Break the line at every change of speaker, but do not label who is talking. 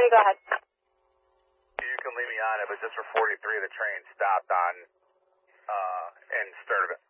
ready, go ahead.
You can leave me on it, but just for 43, the train stopped on and started